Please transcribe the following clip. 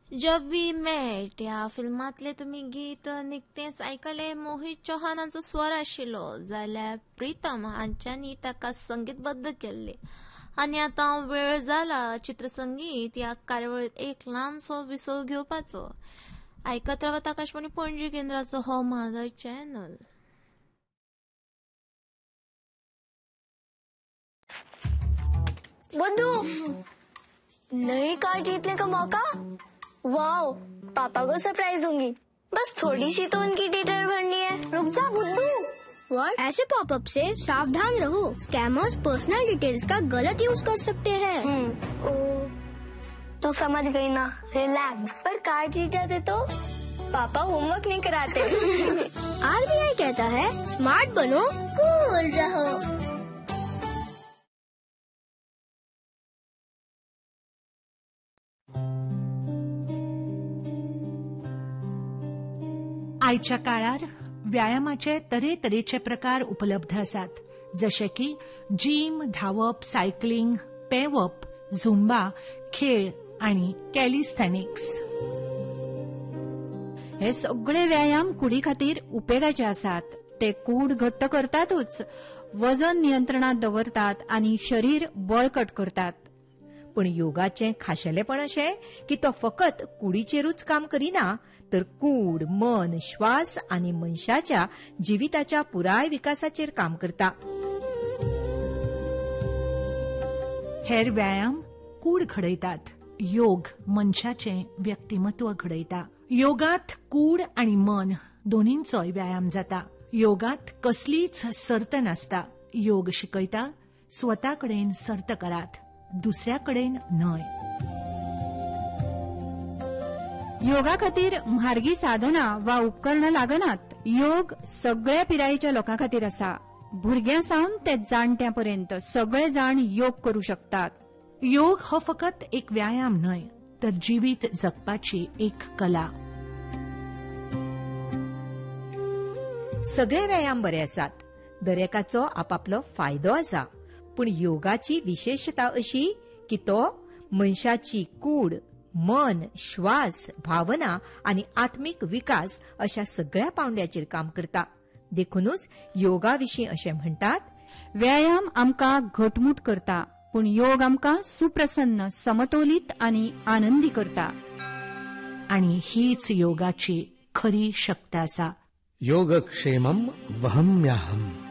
जब वी मेट या फिल्मातले तुम्ही गीत निकतेच ऐकले मोहित चौहानांचो स्वर आशिल्लो जाल्यार प्रीतम हांच्यांनी ताका संगीतबद्ध केल्ले. आणि आता वेळ जाला चित्रसंगीत या कार्यावळीत एक ल्हानसो विसव घेवपाचो. ऐकत रावत आकाशवाणी पणजी केंद्राचो हो म्हाजो चॅनल. बुद्धू, नई कार जीतने का मौका? वाओ, पापा को सरप्राइज दूंगी. बस थोड़ी सी तो उनकी डिटेल भरनी है. रुक जा बुद्धू. व्हाट? ऐसे पॉपअप से सावधान रहो. स्कैमर्स पर्सनल डिटेल्स का गलत यूज कर सकते हैं. तो समझ गई ना, रिलैक्स. पर कार जीत जाते तो पापा होमवर्क नहीं कराते. आरबीआई कहता है स्मार्ट बनो, कूल रहो. आयच्या काळार व्यायामाचे तरेतरेचे प्रकार उपलब्ध आसात, जशे की जिम, धावप, सायकलिंग, पेंवप, झुंबा, खेळ आणि कॅलिस्थेनिक्स. हे सगळे व्यायाम कुडी खातीर उपेगाचे आसात. ते कूड घट्ट करतातच, वजन नियंत्रणात दवरतात आणि शरीर बळकट करतात. पण योगाचे खाशेलेपण अशें की तो फकत कुडीचेरूच काम करिना, तर कूड, मन, श्वास आणि मनशाच्या जिविताच्या पुराय विकासाचेर काम करता. हेर व्यायाम कूड घडयतात, योग मनशाचे व्यक्तिमत्व घडयता. योगात कूड आणि मन दोन्हींचोय व्यायाम जाता. योगात कसलीच सर्त नासता. योग शिकयता स्वता कडेन सर्त करात, दुसऱ्या कडेन न्हय. योगा खातीर म्हारगी साधना वा उपकरणां लागनात. योग सगळ्या पिरायेच्या लोकां खातीर आसा. भुरग्यां सावन ते जाणट्यां पर्यंत सगळे जाण योग करू शकतात. योग हो फकत एक व्यायाम न्हय, तर जिवीत जगपाची एक कला. सगळे व्यायाम बरे आसात, दरेकाचो आपापलो फायदो आसा. पण योगाची विशेषता अशी की तो मनशाची कूड, मन, श्वास, भावना आणि आत्मिक विकास अशा सगळ्या पावंड्याचेर काम करता. देखूनच योगा विशीं अशें म्हणटात, व्यायाम आमकां घटमूट करता, पूण योग आमकां सुप्रसन्न, समतोलित आणि आनंदी करता. आणि हीच योगाची खरी शक्त आसा. योगक्षेमं वहम्यहम्.